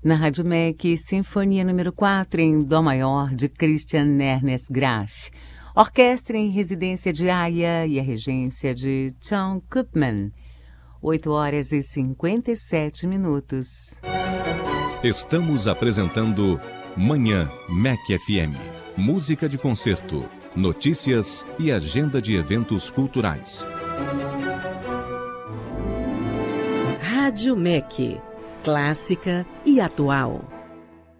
Na Rádio MEC, Sinfonia número 4 em Dó maior de Christian Ernest Graf. Orquestra em residência de Haia e a regência de John Koopman. 8h57. Estamos apresentando Manhã MEC FM. Música de concerto, notícias e agenda de eventos culturais. Rádio MEC. Clássica e atual.